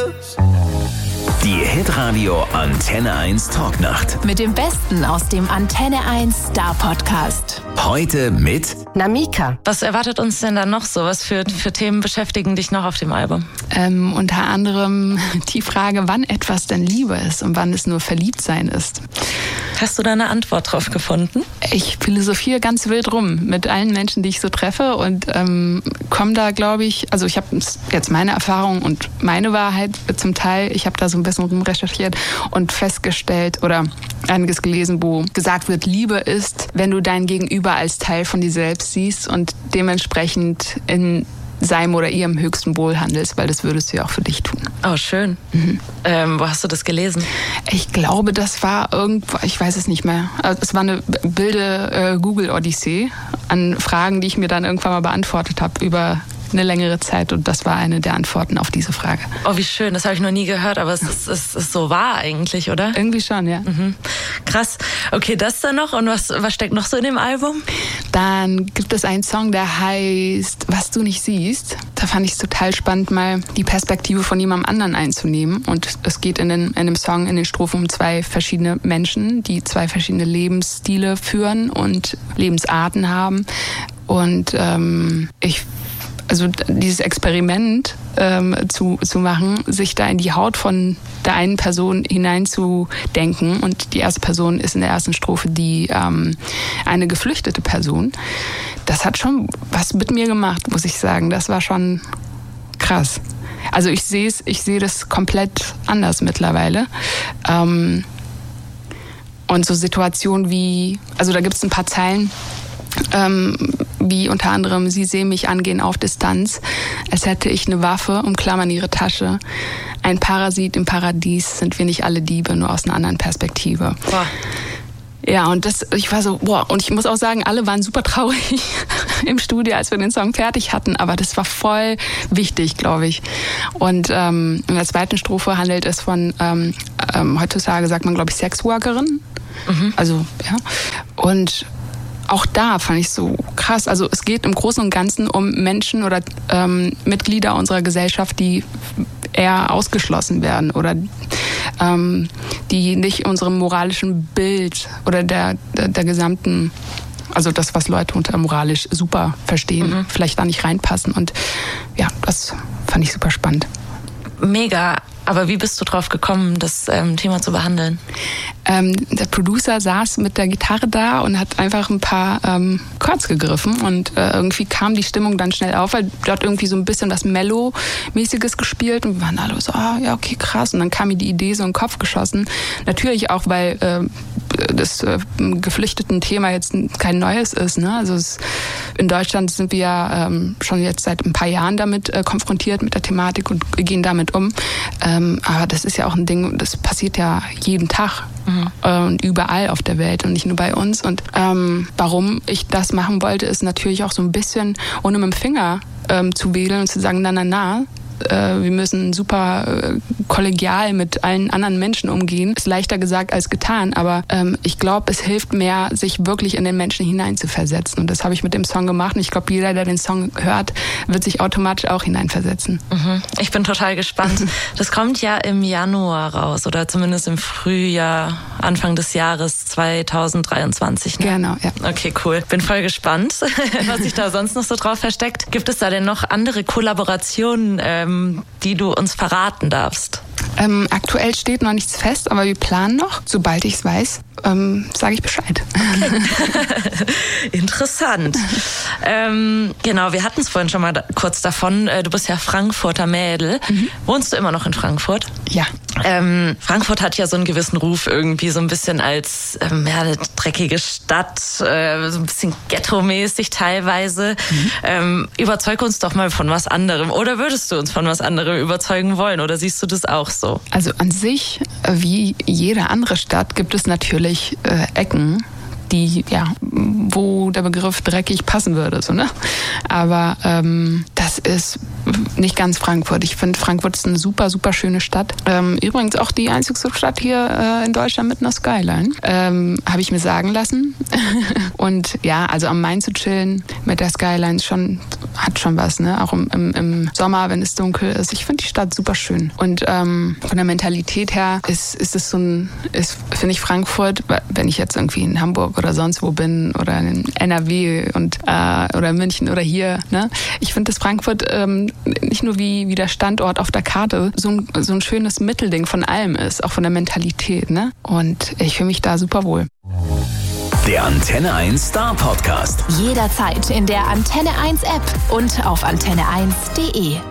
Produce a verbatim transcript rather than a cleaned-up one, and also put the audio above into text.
Die Hitradio Antenne eins Talknacht. Mit dem Besten aus dem Antenne eins Star Podcast. Heute mit Namika. Was erwartet uns denn da noch so? Was für, für Themen beschäftigen dich noch auf dem Album? Ähm, unter anderem die Frage, wann etwas denn Liebe ist und wann es nur Verliebtsein ist. Hast du da eine Antwort drauf gefunden? Ich philosophiere ganz wild rum mit allen Menschen, die ich so treffe und ähm, komme da, glaube ich, also ich habe jetzt meine Erfahrung und meine Wahrheit zum Teil, ich habe da so ein bisschen rumrecherchiert und festgestellt oder einiges gelesen, wo gesagt wird, Liebe ist, wenn du dein Gegenüber als Teil von dir selbst siehst und dementsprechend in seinem oder ihrem höchsten Wohl handelst, weil das würdest du ja auch für dich tun. Oh, schön. Mhm. Ähm, wo hast du das gelesen? Ich glaube, das war irgendwo, ich weiß es nicht mehr. Es war eine wilde äh, Google-Odyssee an Fragen, die ich mir dann irgendwann mal beantwortet habe über eine längere Zeit und das war eine der Antworten auf diese Frage. Oh, wie schön, das habe ich noch nie gehört, aber es ist, es ist so wahr eigentlich, oder? Irgendwie schon, ja. Mhm. Krass. Okay, das dann noch und was, was steckt noch so in dem Album? Dann gibt es einen Song, der heißt Was du nicht siehst. Da fand ich es total spannend, mal die Perspektive von jemandem anderen einzunehmen und es geht in, den, in dem Song, in den Strophen um zwei verschiedene Menschen, die zwei verschiedene Lebensstile führen und Lebensarten haben und ähm, ich Also dieses Experiment ähm, zu, zu machen, sich da in die Haut von der einen Person hineinzudenken. Und die erste Person ist in der ersten Strophe die ähm, eine geflüchtete Person. Das hat schon was mit mir gemacht, muss ich sagen. Das war schon krass. Also ich sehe es, ich sehe das komplett anders mittlerweile. Ähm, und so Situationen wie, also da gibt es ein paar Zeilen, Ähm, wie unter anderem, sie sehen mich angehen auf Distanz, als hätte ich eine Waffe, umklammern ihre Tasche. Ein Parasit im Paradies, sind wir nicht alle Diebe, nur aus einer anderen Perspektive. Boah. Ja, und das, ich war so, boah, und ich muss auch sagen, alle waren super traurig im Studio, als wir den Song fertig hatten, aber das war voll wichtig, glaube ich. Und ähm, in der zweiten Strophe handelt es von, ähm, ähm, heutzutage sagt man, glaube ich, Sexworkerin. Mhm. Also, ja. Und auch da fand ich so krass. Also es geht im Großen und Ganzen um Menschen oder ähm, Mitglieder unserer Gesellschaft, die eher ausgeschlossen werden oder ähm, die nicht unserem moralischen Bild oder der, der, der gesamten, also das, was Leute unter moralisch super verstehen, mhm. vielleicht da nicht reinpassen. Und ja, das fand ich super spannend. Mega. Aber wie bist du drauf gekommen, das ähm, Thema zu behandeln? Ähm, der Producer saß mit der Gitarre da und hat einfach ein paar ähm, Chords gegriffen und äh, irgendwie kam die Stimmung dann schnell auf, weil dort irgendwie so ein bisschen was Mellow-mäßiges gespielt und wir waren alle so, ah, ja, okay, krass. Und dann kam mir die Idee so in den Kopf geschossen. Natürlich auch, weil äh, das äh, Geflüchteten-Thema jetzt kein neues ist. Ne? Also es, in Deutschland sind wir ja ähm, schon jetzt seit ein paar Jahren damit äh, konfrontiert mit der Thematik und gehen damit um. Ähm, aber das ist ja auch ein Ding, das passiert ja jeden Tag mhm. äh, und überall auf der Welt und nicht nur bei uns. Und ähm, warum ich das machen wollte, ist natürlich auch so ein bisschen, ohne mit dem Finger ähm, zu wedeln und zu sagen, na, na, na, wir müssen super kollegial mit allen anderen Menschen umgehen. Ist leichter gesagt als getan, aber ähm, ich glaube, es hilft mehr, sich wirklich in den Menschen hineinzuversetzen. Und das habe ich mit dem Song gemacht. Und ich glaube, jeder, der den Song hört, wird sich automatisch auch hineinversetzen. Mhm. Ich bin total gespannt. Das kommt ja im Januar raus oder zumindest im Frühjahr, Anfang des Jahres zweitausenddreiundzwanzig. Ne? Genau, ja. Okay, cool. Bin voll gespannt, was sich da sonst noch so drauf versteckt. Gibt es da denn noch andere Kollaborationen, ähm, die du uns verraten darfst? Ähm, aktuell steht noch nichts fest, aber wir planen noch. Sobald ich es weiß, ähm, sage ich Bescheid. Okay. Interessant. ähm, genau, wir hatten es vorhin schon mal da, kurz davon. Du bist ja Frankfurter Mädel. Mhm. Wohnst du immer noch in Frankfurt? Ja. Ähm, Frankfurt hat ja so einen gewissen Ruf irgendwie so ein bisschen als ähm, ja, eine dreckige Stadt, äh, so ein bisschen ghetto-mäßig teilweise. Mhm. Ähm, überzeug uns doch mal von was anderem. Oder würdest du uns von was anderem überzeugen wollen? Oder siehst du das auch so? Also an sich, wie jede andere Stadt, gibt es natürlich äh, Ecken, die, ja, wo der Begriff dreckig passen würde, so, ne? Aber ähm, das das ist nicht ganz Frankfurt. Ich finde, Frankfurt ist eine super, super schöne Stadt. Ähm, übrigens auch die einzigste Stadt hier äh, in Deutschland mit einer Skyline. Ähm, Habe ich mir sagen lassen. Und ja, also am Main zu chillen mit der Skyline schon, hat schon was, ne? Auch im, im, im Sommer, wenn es dunkel ist. Ich finde die Stadt super schön. Und ähm, von der Mentalität her ist, ist es so ein, ist, finde ich Frankfurt, wenn ich jetzt irgendwie in Hamburg oder sonst wo bin oder in N R W und äh, oder München oder hier, ne? Ich finde, dass Frankfurt ähm, nicht nur wie, wie der Standort auf der Karte so ein, so ein schönes Mittelding von allem ist, auch von der Mentalität, ne? Und ich fühle mich da super wohl. Der Antenne eins Star Podcast. Jederzeit in der Antenne eins App und auf antenne eins punkt de.